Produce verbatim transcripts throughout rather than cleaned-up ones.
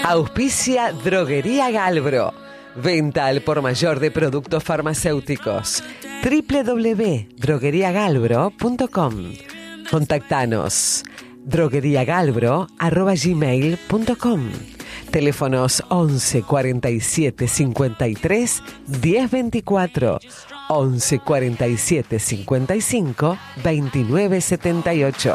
Auspicia Droguería Galbro. Venta al por mayor de productos farmacéuticos. doble u doble u doble u punto droguería galbro punto com. Contactanos. drogueriagalbro arroba gmail punto com. Teléfonos once cuarenta y siete cincuenta y tres diez veinticuatro, once cuarenta y siete cincuenta y cinco veintinueve setenta y ocho.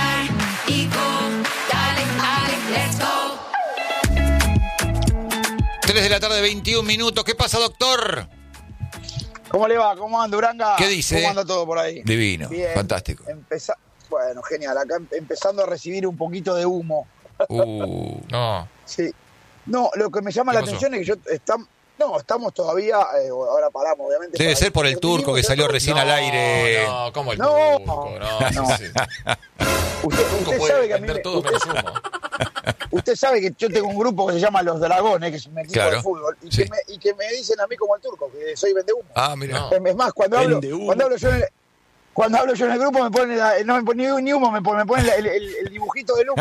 tres de la tarde, veintiún minutos. ¿Qué pasa, doctor? ¿Cómo le va? ¿Cómo anda, Uranga? ¿Qué dice? ¿Cómo anda todo por ahí? Divino, Bien. Fantástico. Empeza... Bueno, genial. Acá em- empezando a recibir un poquito de humo. Uh, No. Sí. No, lo que me llama ¿Qué la pasó? atención es que yo estamos, no, estamos todavía, eh, ahora paramos, obviamente. debe para- ser por el turco que salió recién No, al aire. No, ¿cómo el No. turco? No, No. sí, sí. Usted, El turco usted puede sabe que a mí vender me- todo usted, menos humo. usted sabe que yo tengo un grupo que se llama Los Dragones, que es un equipo Claro. de fútbol, y, Sí. que me, y que me dicen a mí como el turco, que soy vende humo. Ah, mira. No. Es más, cuando hablo, Vende humo. cuando hablo yo en el, cuando hablo yo en el grupo me ponen la- no me ponen ni humo, me ponen, me ponen la- el, el- el dibujito del humo.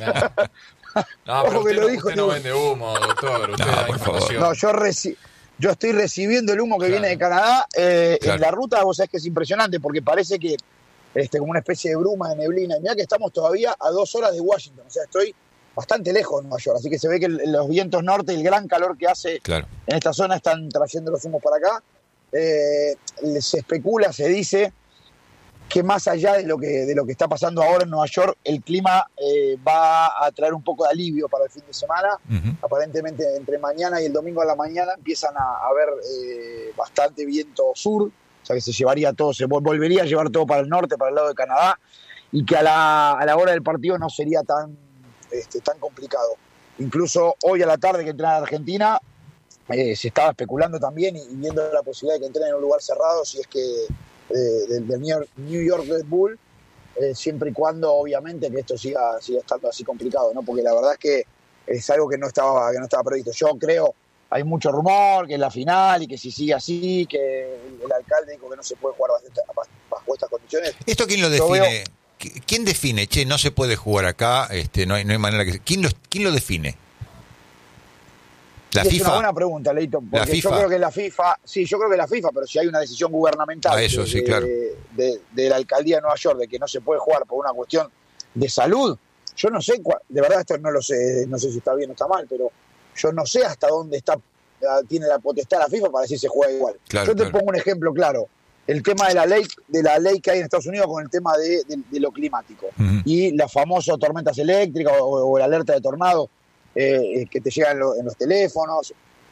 No, Ojo pero que usted, lo no, dijo, usted no digo. vende humo, doctor. Usted No, da por favor. información. No, yo reci- yo estoy recibiendo el humo que Claro. viene de Canadá eh, Claro. en la ruta. Vos sabés que es impresionante porque parece que este como una especie de bruma, de neblina. Y mirá que estamos todavía a dos horas de Washington, o sea, estoy bastante lejos de Nueva York, así que se ve que el- los vientos norte y el gran calor que hace Claro. en esta zona están trayendo los humos para acá. Eh, se especula, se dice que más allá de lo que, de lo que está pasando ahora en Nueva York, el clima eh, va a traer un poco de alivio para el fin de semana. Ujú. Aparentemente entre mañana y el domingo a la mañana empiezan a a haber eh, bastante viento sur, o sea que se llevaría todo, se vol- volvería a llevar todo para el norte, para el lado de Canadá, y que a la, a la hora del partido no sería tan, este, tan complicado. Incluso hoy a la tarde que entrenan a Argentina, eh, se estaba especulando también y, y viendo la posibilidad de que entrenen en un lugar cerrado, si es que eh, del, del New York- New York Red Bull, eh, siempre y cuando obviamente que esto siga, siga estando así complicado, ¿no? Porque la verdad es que es algo que no estaba, que no estaba previsto. Yo creo, hay mucho rumor que es la final y que si sigue así, que el, el alcalde dijo que no se puede jugar bajo, esta- bajo estas condiciones. ¿Esto quién lo Yo define? ¿Qui- ¿Quién define? Che, no se puede jugar acá, este, no hay, no hay manera que... ¿Quién lo, quién lo define? ¿La Sí, es FIFA? una buena pregunta, Leito, porque ¿La FIFA? yo creo que la FIFA, sí, yo creo que la FIFA, pero si hay una decisión gubernamental Ah, eso, de, sí, claro. de, de- de la alcaldía de Nueva York de que no se puede jugar por una cuestión de salud, yo no sé, cua- de verdad esto no lo sé, no sé si está bien o está mal, pero yo no sé hasta dónde está ah, tiene la potestad la FIFA para decir se juega igual. Claro, yo te claro. pongo un ejemplo claro, el tema de la ley de la ley que hay en Estados Unidos con el tema de, de- de lo climático Ujú. y las famosas tormentas eléctricas o, o la alerta de tornado eh, que te llegan en, lo- en los teléfonos.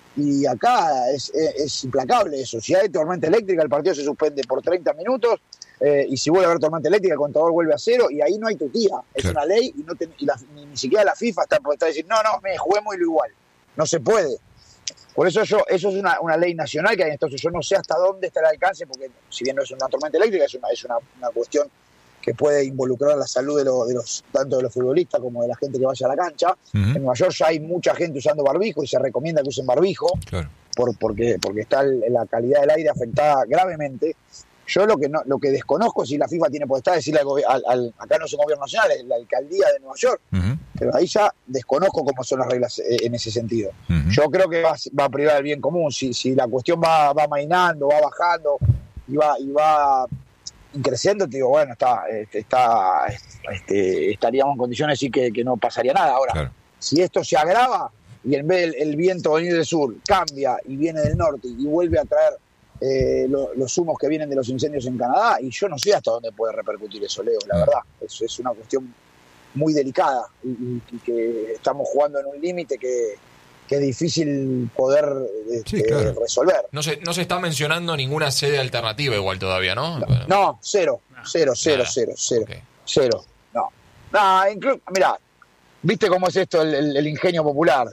Y acá es, es, es implacable eso. Si hay tormenta eléctrica, el partido se suspende por treinta minutos eh, y si vuelve a haber tormenta eléctrica, el contador vuelve a cero y ahí no hay tutía. Es Claro. una ley y, no te- y la- ni, ni siquiera la FIFA está por estar diciendo, no, no, me juguemos y lo igual. No se puede. Por eso yo, eso es una, una ley nacional que hay. Entonces yo no sé hasta dónde está el alcance, porque si bien no es una tormenta eléctrica, es una, es una, una cuestión que puede involucrar la salud de, lo- de los tanto de los futbolistas como de la gente que vaya a la cancha. Ujú. En Nueva York ya hay mucha gente usando barbijo y se recomienda que usen barbijo Claro. por, porque, porque está el- la calidad del aire afectada gravemente. Yo lo que no, lo que desconozco es si la FIFA tiene potestad de decirle al, gobi- al, al- acá no es un gobierno nacional, es la alcaldía de Nueva York, Ujú. pero ahí ya desconozco cómo son las reglas eh, en ese sentido. Ujú. Yo creo que va, va a privar el bien común. Si, si la cuestión va, va mainando, va bajando y va, y va creciendo, te digo, bueno, está, este, está, este, estaríamos en condiciones sí que, que no pasaría nada. Ahora, Claro. si esto se agrava y en vez del el viento venir del sur cambia y viene del norte y vuelve a traer eh, lo- los humos que vienen de los incendios en Canadá, y yo no sé hasta dónde puede repercutir eso, Leo, la Ah. verdad. Es, es una cuestión muy delicada y, y- y que estamos jugando en un límite que, que es difícil poder este, Sí, claro. resolver. No se, no se está mencionando ninguna sede alternativa igual todavía, ¿no? No, cero, cero, cero, Nada. cero, cero, Ok. cero. No, no, inclu- mirá, ¿viste cómo es esto el, el- el ingenio popular?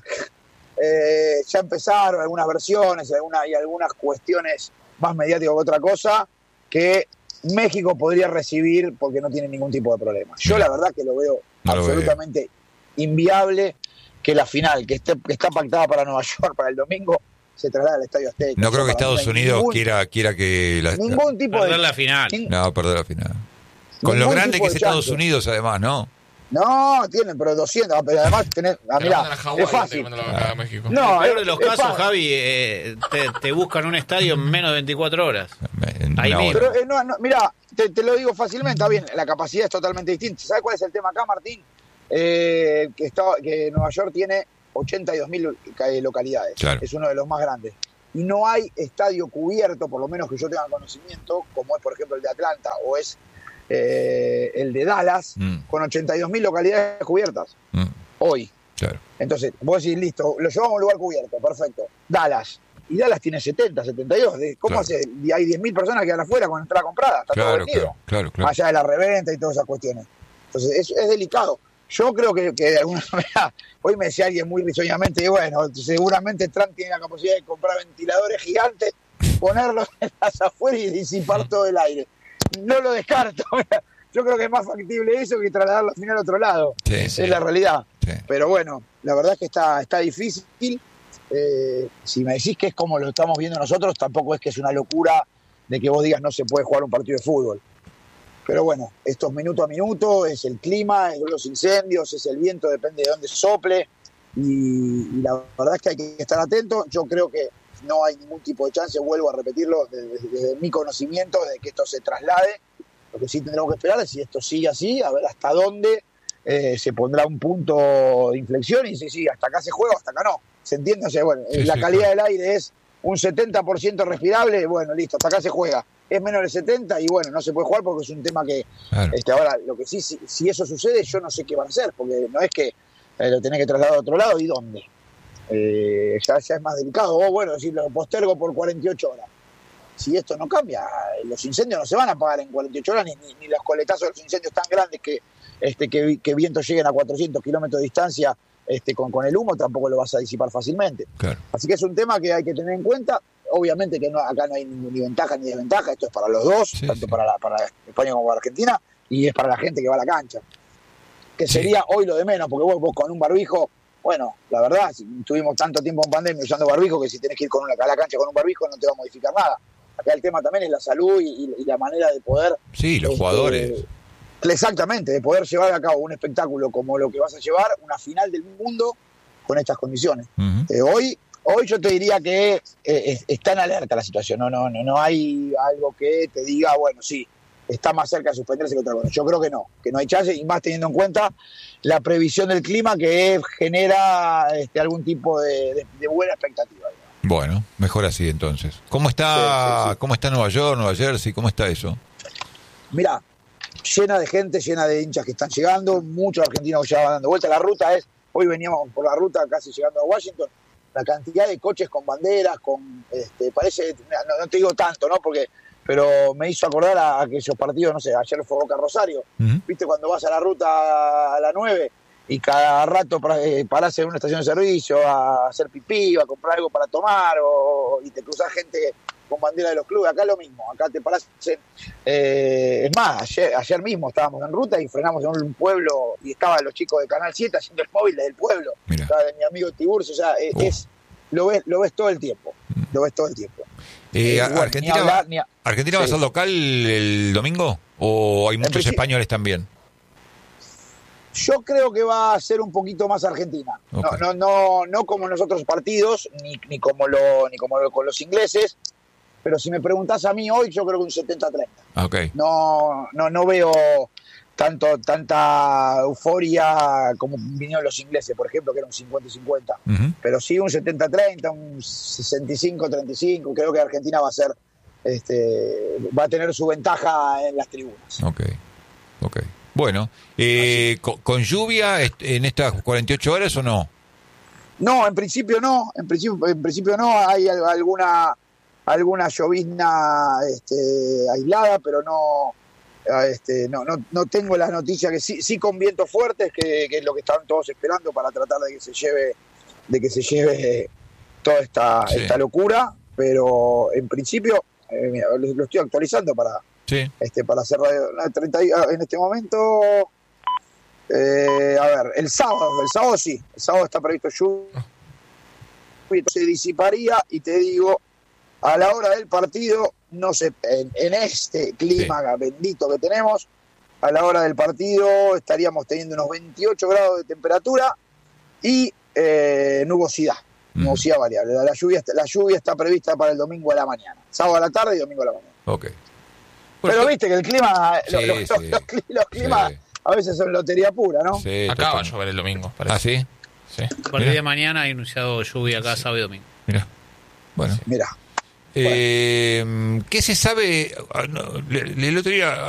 Eh, ya empezaron algunas versiones alguna, y algunas cuestiones más mediáticas que otra cosa que México podría recibir porque no tiene ningún tipo de problema. Yo la verdad que lo veo No lo absolutamente inviable que la final, que, esté, que está pactada para Nueva York para el domingo, se traslade al Estadio Azteca. No O sea, creo que para mí Estados no hay Unidos ningún, quiera, quiera que... La, ningún tipo de... Perder la final. nin- no, perder la final. Con lo ningún grande tipo que es de Estados chance. Unidos, además, ¿no? No, tienen, pero doscientos. Pero además, tenés, ah, Te lo mirá, mandan a Hawái, es fácil. te lo mandan a México. No, En el peor es- de los es casos, fácil. Javi, eh, te, te buscan un estadio en menos de veinticuatro horas. En Ahí una mismo. hora. Pero, eh, no, no, mirá, te, te lo digo fácilmente, está bien, la capacidad es totalmente distinta. ¿Sabes cuál es el tema acá, Martín? Eh, que, está, que Nueva York tiene ochenta y dos mil localidades. Claro. Es uno de los más grandes. Y no hay estadio cubierto, por lo menos que yo tenga conocimiento, como es, por ejemplo, el de Atlanta o es eh, el de Dallas, Mm. con ochenta y dos mil localidades cubiertas Mm, hoy. claro. Entonces, vos decís, listo, lo llevamos a un lugar cubierto, perfecto. Dallas. Y Dallas tiene setenta, setenta y dos. De- ¿Cómo Claro. hace? Y hay diez mil personas que quedan afuera con entrada comprada. Está todo Claro, vendido. claro, claro, claro. Allá de la reventa y todas esas cuestiones. Entonces, es, es delicado. Yo creo que, que de alguna manera, hoy me decía alguien muy risueñamente, y bueno, seguramente Trump tiene la capacidad de comprar ventiladores gigantes, ponerlos en las afueras y disipar todo el aire. No lo descarto. Yo creo que es más factible eso que trasladarlo al final a otro lado. Sí, sí. Es la realidad. Sí. Pero bueno, la verdad es que está, está difícil. Eh, si me decís que es como lo estamos viendo nosotros, tampoco es que es una locura de que vos digas no se puede jugar un partido de fútbol. Pero bueno, esto es minuto a minuto, es el clima, es los incendios, es el viento, depende de dónde sople. Y, y la verdad es que hay que estar atento. Yo creo que no hay ningún tipo de chance, vuelvo a repetirlo, desde, desde mi conocimiento, de que esto se traslade. Lo que sí tendremos que esperar es si esto sigue así, a ver hasta dónde eh, se pondrá un punto de inflexión y si sí, hasta acá se juega, hasta acá no. ¿Se entiende? O sea, bueno, Sí, la sí, calidad claro. del aire es un setenta por ciento respirable, bueno, listo, hasta acá se juega. Es menos del setenta y bueno, no se puede jugar porque es un tema que, Claro. este, ahora, lo que sí, si, si eso sucede, yo no sé qué van a hacer, porque no es que eh, lo tenés que trasladar a otro lado, ¿y dónde? Eh, ya, ya es más delicado. O bueno, decir, lo postergo por cuarenta y ocho horas. Si esto no cambia, los incendios no se van a apagar en cuarenta y ocho horas, ni, ni, ni los coletazos de los incendios tan grandes que, este, que, que vientos lleguen a cuatrocientos kilómetros de distancia este, con, con el humo, tampoco lo vas a disipar fácilmente. Claro. Así que es un tema que hay que tener en cuenta. Obviamente que no, acá no hay ni, ni ventaja ni desventaja, esto es para los dos, Sí, tanto sí. Para, la, para España como para Argentina, y es para la gente que va a la cancha. Que Sí. sería hoy lo de menos, porque vos, vos con un barbijo, bueno, la verdad, si tuvimos tanto tiempo en pandemia usando barbijo que si tenés que ir con una, a la cancha con un barbijo no te va a modificar nada. Acá el tema también es la salud y, y la manera de poder... Sí, los este, jugadores. Exactamente, de poder llevar a cabo un espectáculo como lo que vas a llevar, una final del mundo con estas condiciones. Ujú. Eh, hoy, hoy yo te diría que eh, es- está en alerta la situación, no, no, no, no hay algo que te diga, bueno, sí, está más cerca de suspenderse que otra cosa. Yo creo que no, que no hay chance, y más teniendo en cuenta la previsión del clima que genera este, algún tipo de, de- de buena expectativa. digamos. Bueno, mejor así entonces. ¿Cómo está, Sí, sí, sí. cómo está Nueva York, Nueva Jersey? ¿Cómo está eso? Mirá, llena de gente, llena de hinchas que están llegando, muchos argentinos que ya van dando vuelta. La ruta es, hoy veníamos por la ruta casi llegando a Washington, la cantidad de coches con banderas, con, este, parece, no, no te digo tanto, ¿no? Porque, pero me hizo acordar a, a aquellos partidos, no sé, ayer fue Boca Rosario, Ujú. viste cuando vas a la ruta a la nueve y cada rato para- eh, parás en una estación de servicio a hacer pipí o a comprar algo para tomar o, y te cruzás gente con bandera de los clubes. Acá lo mismo, acá te parás en, eh, es más, ayer, ayer mismo estábamos en ruta y frenamos en un pueblo y estaban los chicos de Canal siete haciendo el móvil desde el pueblo. Mira. Estaba de mi amigo Tiburcio, o sea, eh, Oh. es, lo ves, lo ves todo el tiempo, lo ves todo el tiempo. Eh, Eh, Ar- bueno, ¿Argentina, ni hablar, va, ni a- ¿Argentina va a sí. ser local el domingo? ¿O hay muchos principio- españoles también? Yo creo que va a ser un poquito más Argentina. Ok. No, no, no, no como en los otros partidos, ni, ni como lo, ni como lo, con los ingleses. Pero si me preguntás a mí hoy, yo creo que un setenta treinta. Ah, ok. No, no, no veo tanto, tanta euforia como vinieron los ingleses, por ejemplo, que era un cincuenta cincuenta. Ujú. Pero sí un setenta treinta, un sesenta y cinco treinta y cinco. Creo que Argentina va a ser, este, va a tener su ventaja en las tribunas. Ok, ok. Bueno, eh, ¿con, con lluvia est- en estas cuarenta y ocho horas o no? No, en principio no, en principio, en principio no, hay al- alguna alguna llovizna este, aislada, pero no, este, no, no, no tengo las noticias que sí, sí con vientos fuertes, que, que es lo que están todos esperando para tratar de que se lleve, de que se lleve toda esta, Sí. esta locura, pero en principio, eh, mira, lo, lo estoy actualizando para, Sí. este, para hacer radio, no, treinta y- en este momento. Eh, a ver, el sábado, el sábado sí, el sábado está previsto lluvia, se disiparía y te digo, a la hora del partido, no sé, en, en este clima bendito que tenemos, a la hora del partido estaríamos teniendo unos veintiocho grados de temperatura y eh, nubosidad, Mm. nubosidad variable. La, la lluvia, la lluvia está prevista para el domingo a la mañana, sábado a la tarde y domingo a la mañana. Ok. Pero Bueno, viste que el clima, Sí, los, los- sí. los cli- los climas Sí. a veces son lotería pura, ¿no? sí, Acá va a total. llover el domingo, parece. ¿Ah, sí? Sí. A partir de mañana hay anunciado lluvia acá sábado y domingo. Mira. Bueno. Mirá. Eh, ¿Qué se sabe? Ah, no, le- le- el otro día